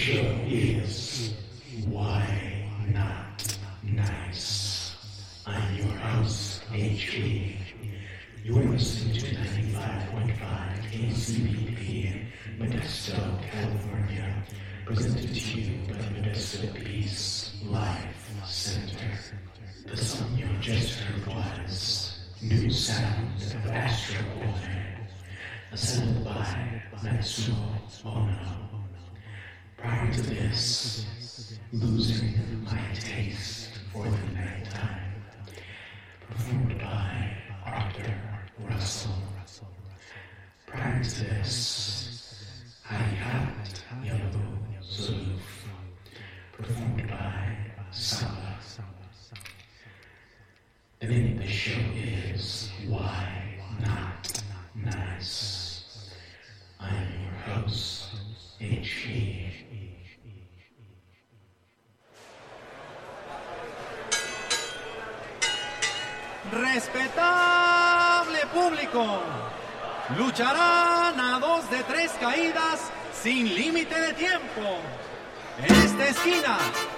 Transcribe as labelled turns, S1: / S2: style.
S1: show is Why Not Nice. I'm your host, HB. You're listening to 95.5 KCBP, Modesto, California, presented to you by the Modesto Peace Life Center. The song you just heard was New Sound of Astro Boy, assembled by Matsuo Ono. Prior to this, Losing My Taste for the Nighttime, performed by Arthur Russell. Prior to this, Hayat Yalu Zuluf, performed by Saba. The name of the show is Why Not Nice. I am your host, HP.
S2: Respetable público, lucharán a 2 de 3 caídas sin límite de tiempo. En esta esquina